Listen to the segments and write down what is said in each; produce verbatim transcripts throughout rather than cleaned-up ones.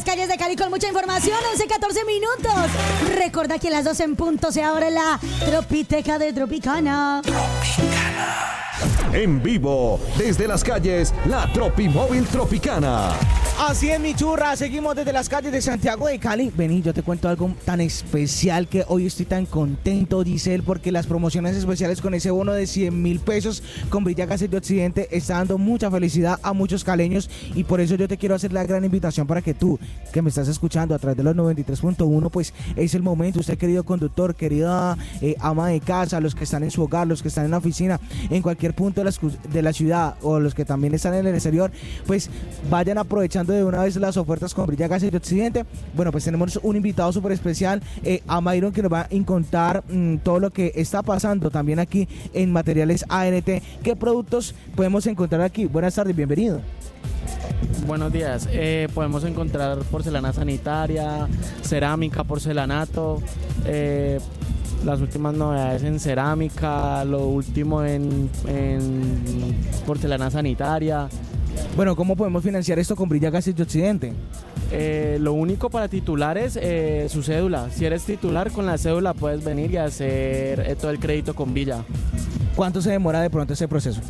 calles de Cali con mucha información. once catorce minutos. Recuerda que a las doce en punto se abre la Tropiteca de Tropicana. Tropicana. En vivo, desde las calles, la Tropimóvil Tropicana. Así es, mi churra, seguimos desde las calles de Santiago de Cali. Vení, yo te cuento algo tan especial que hoy estoy tan contento, Giselle, porque las promociones especiales con ese bono de cien mil pesos con Brilla Gases de Occidente está dando mucha felicidad a muchos caleños, y por eso yo te quiero hacer la gran invitación para que tú, que me estás escuchando a través de los noventa y tres punto uno, pues es el momento. Usted, querido conductor, querida eh, ama de casa, los que están en su hogar, los que están en la oficina, en cualquier punto de la, de la ciudad, o los que también están en el exterior, pues vayan aprovechando de una vez las ofertas con Brilla Gases de Occidente. Bueno, pues tenemos un invitado súper especial, eh, a Myron, que nos va a contar mmm, todo lo que está pasando también aquí en Materiales A N T. ¿Qué productos podemos encontrar aquí? Buenas tardes, bienvenido. Buenos días. Eh, podemos encontrar porcelana sanitaria, cerámica, porcelanato, eh, las últimas novedades en cerámica, lo último en, en porcelana sanitaria. Bueno, ¿cómo podemos financiar esto con Brilla Gases de Occidente? Eh, lo único para titulares, eh, su cédula. Si eres titular, con la cédula puedes venir y hacer eh, todo el crédito con Villa. ¿Cuánto se demora de pronto ese proceso?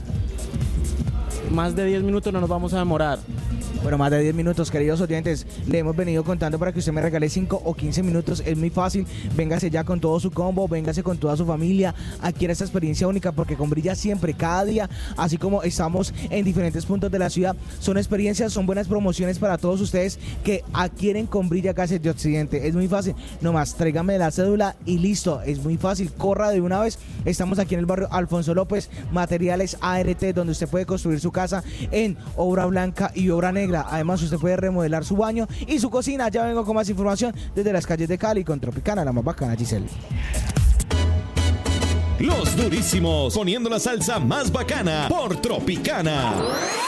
Más de diez minutos no nos vamos a demorar. Bueno, más de diez minutos, queridos oyentes, le hemos venido contando para que usted me regale cinco o quince minutos. Es muy fácil. Véngase ya con todo su combo, véngase con toda su familia, adquiera esta experiencia única, porque con Brilla siempre, cada día, así como estamos en diferentes puntos de la ciudad, son experiencias, son buenas promociones para todos ustedes que adquieren con Brilla Gases de Occidente. Es muy fácil, nomás tráigame la cédula y listo. Es muy fácil, corra de una vez. Estamos aquí en el barrio Alfonso López, Materiales A N T, donde usted puede construir su casa en obra blanca y obra negra. Además, usted puede remodelar su baño y su cocina. Ya vengo con más información desde las calles de Cali con Tropicana, la más bacana, Giselle. Los durísimos, poniendo la salsa más bacana por Tropicana.